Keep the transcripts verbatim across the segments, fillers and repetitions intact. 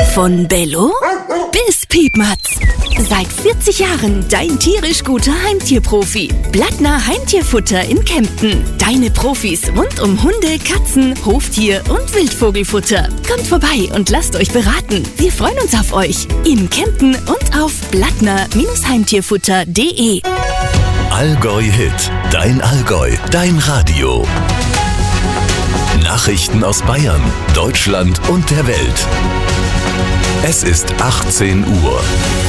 Von Bello bis Piepmatz. Seit vierzig Jahren dein tierisch guter Heimtierprofi. Blattner Heimtierfutter in Kempten. Deine Profis rund um Hunde, Katzen, Hoftier und Wildvogelfutter. Kommt vorbei und lasst euch beraten. Wir freuen uns auf euch. In Kempten und auf blattner Heimtierfutter punkt de. Allgäu Hit. Dein Allgäu. Dein Radio. Nachrichten aus Bayern, Deutschland und der Welt. Es ist achtzehn Uhr.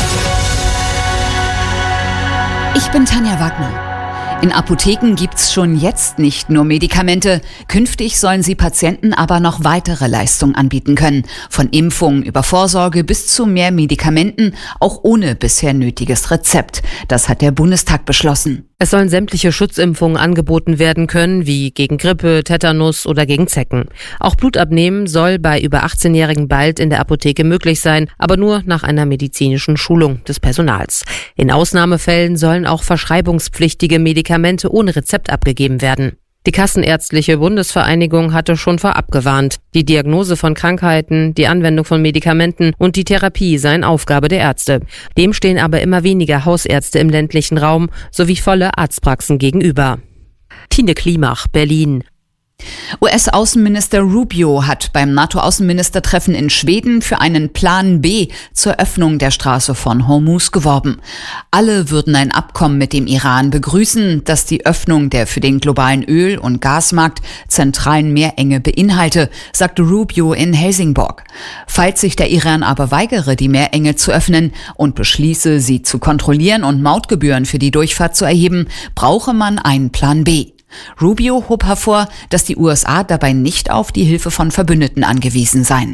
Ich bin Tanja Wagner. In Apotheken gibt's schon jetzt nicht nur Medikamente. Künftig sollen sie Patienten aber noch weitere Leistungen anbieten können. Von Impfungen über Vorsorge bis zu mehr Medikamenten, auch ohne bisher nötiges Rezept. Das hat der Bundestag beschlossen. Es sollen sämtliche Schutzimpfungen angeboten werden können, wie gegen Grippe, Tetanus oder gegen Zecken. Auch Blutabnehmen soll bei über achtzehnjährigen bald in der Apotheke möglich sein, aber nur nach einer medizinischen Schulung des Personals. In Ausnahmefällen sollen auch verschreibungspflichtige Medikamente ohne Rezept abgegeben werden. Die Kassenärztliche Bundesvereinigung hatte schon vorab gewarnt. Die Diagnose von Krankheiten, die Anwendung von Medikamenten und die Therapie seien Aufgabe der Ärzte. Dem stehen aber immer weniger Hausärzte im ländlichen Raum sowie volle Arztpraxen gegenüber. Tine Klimach, Berlin. U S-Außenminister Rubio hat beim NATO-Außenministertreffen in Schweden für einen Plan B zur Öffnung der Straße von Hormuz geworben. Alle würden ein Abkommen mit dem Iran begrüßen, das die Öffnung der für den globalen Öl- und Gasmarkt zentralen Meerenge beinhalte, sagte Rubio in Helsingborg. Falls sich der Iran aber weigere, die Meerenge zu öffnen und beschließe, sie zu kontrollieren und Mautgebühren für die Durchfahrt zu erheben, brauche man einen Plan B. Rubio hob hervor, dass die U S A dabei nicht auf die Hilfe von Verbündeten angewiesen seien.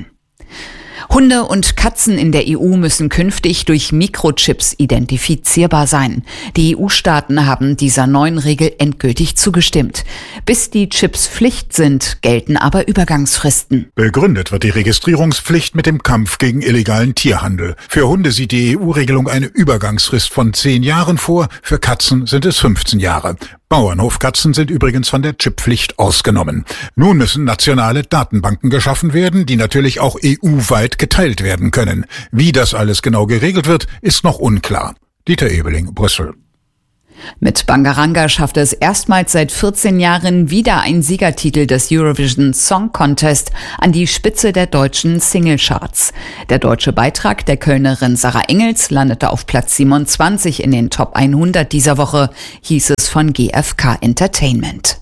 Hunde und Katzen in der E U müssen künftig durch Mikrochips identifizierbar sein. Die E U-Staaten haben dieser neuen Regel endgültig zugestimmt. Bis die Chips Pflicht sind, gelten aber Übergangsfristen. Begründet wird die Registrierungspflicht mit dem Kampf gegen illegalen Tierhandel. Für Hunde sieht die E U-Regelung eine Übergangsfrist von zehn Jahren vor, für Katzen sind es fünfzehn Jahre. Bauernhofkatzen sind übrigens von der Chipppflicht ausgenommen. Nun müssen nationale Datenbanken geschaffen werden, die natürlich auch E U-weit geteilt werden können. Wie das alles genau geregelt wird, ist noch unklar. Dieter Ebeling, Brüssel. Mit Bangaranga schaffte es erstmals seit vierzehn Jahren wieder ein Siegertitel des Eurovision Song Contest an die Spitze der deutschen Singlecharts. Der deutsche Beitrag der Kölnerin Sarah Engels landete auf Platz siebenundzwanzig in den Top hundert dieser Woche, hieß es von G F K Entertainment.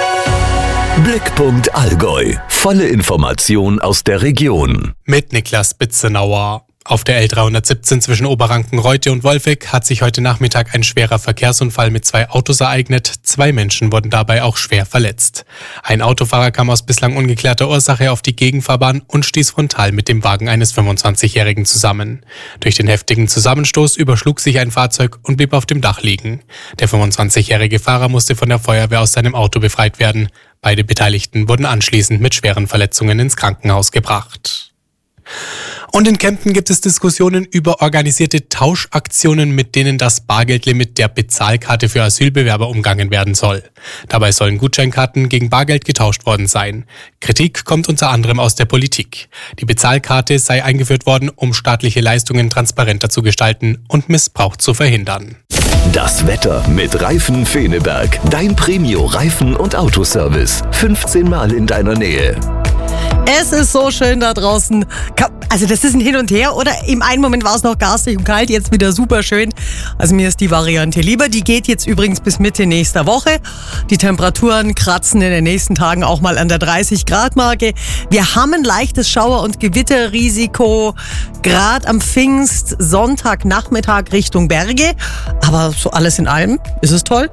Blickpunkt Allgäu. Volle Information aus der Region. Mit Niklas Bitzenauer. Auf der L dreihundertsiebzehn zwischen Oberranken-Reute und Wolfegg hat sich heute Nachmittag ein schwerer Verkehrsunfall mit zwei Autos ereignet. Zwei Menschen wurden dabei auch schwer verletzt. Ein Autofahrer kam aus bislang ungeklärter Ursache auf die Gegenfahrbahn und stieß frontal mit dem Wagen eines fünfundzwanzigjährigen zusammen. Durch den heftigen Zusammenstoß überschlug sich ein Fahrzeug und blieb auf dem Dach liegen. Der fünfundzwanzigjährige Fahrer musste von der Feuerwehr aus seinem Auto befreit werden. Beide Beteiligten wurden anschließend mit schweren Verletzungen ins Krankenhaus gebracht. Und in Kempten gibt es Diskussionen über organisierte Tauschaktionen, mit denen das Bargeldlimit der Bezahlkarte für Asylbewerber umgangen werden soll. Dabei sollen Gutscheinkarten gegen Bargeld getauscht worden sein. Kritik kommt unter anderem aus der Politik. Die Bezahlkarte sei eingeführt worden, um staatliche Leistungen transparenter zu gestalten und Missbrauch zu verhindern. Das Wetter mit Reifen Feneberg. Dein Premio-Reifen- und Autoservice. fünfzehn Mal in deiner Nähe. Es ist so schön da draußen. Also das ist ein Hin und Her, oder? Im einen Moment war es noch garstig und kalt, jetzt wieder super schön. Also mir ist die Variante lieber. Die geht jetzt übrigens bis Mitte nächster Woche. Die Temperaturen kratzen in den nächsten Tagen auch mal an der dreißig Grad Marke. Wir haben ein leichtes Schauer- und Gewitterrisiko, gerade am Pfingst, Sonntagnachmittag Richtung Berge. Aber so alles in allem ist es toll.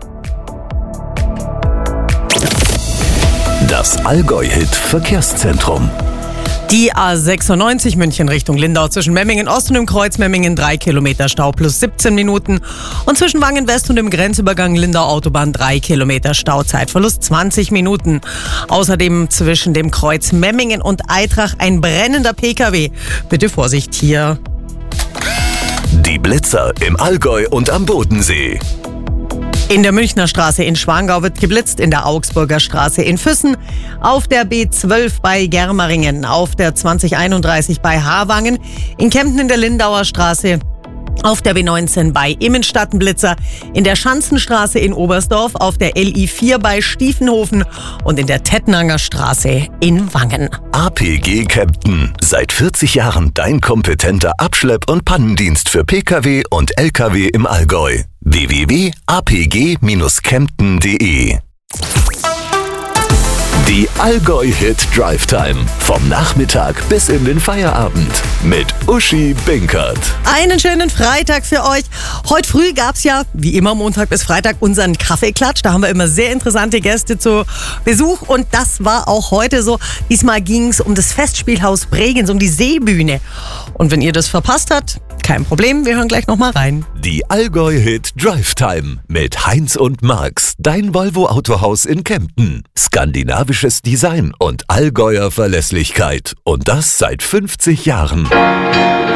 Das Allgäu-Hit Verkehrszentrum. Die A sechsundneunzig München Richtung Lindau zwischen Memmingen Ost und im Kreuz Memmingen drei Kilometer Stau plus siebzehn Minuten. Und zwischen Wangen West und dem Grenzübergang Lindau Autobahn drei Kilometer Stau, Zeitverlust zwanzig Minuten. Außerdem zwischen dem Kreuz Memmingen und Eitrach ein brennender P K W. Bitte Vorsicht hier. Die Blitzer im Allgäu und am Bodensee. In der Münchner Straße in Schwangau wird geblitzt, in der Augsburger Straße in Füssen, auf der B zwölf bei Germeringen, auf der zwanzig einunddreißig bei Havangen, in Kempten in der Lindauer Straße, auf der B neunzehn bei Immenstadt ein Blitzer, in der Schanzenstraße in Oberstdorf, auf der L I vier bei Stiefenhofen und in der Tettnanger Straße in Wangen. A P G Kempten. Seit vierzig Jahren dein kompetenter Abschlepp- und Pannendienst für Pkw und Lkw im Allgäu. w w w punkt a p g dash kempten punkt d e Die Allgäu-Hit Drive Time. Vom Nachmittag bis in den Feierabend. Mit Uschi Binkert. Einen schönen Freitag für euch. Heute früh gab's ja, wie immer Montag bis Freitag, unseren Kaffeeklatsch. Da haben wir immer sehr interessante Gäste zu Besuch. Und das war auch heute so. Diesmal ging's um das Festspielhaus Bregenz, um die Seebühne. Und wenn ihr das verpasst habt, kein Problem, wir hören gleich nochmal rein. Die Allgäu-Hit Drive Time mit Heinz und Max. Dein Volvo-Autohaus in Kempten. Skandinavisches Design und Allgäuer Verlässlichkeit. Und das seit fünfzig Jahren.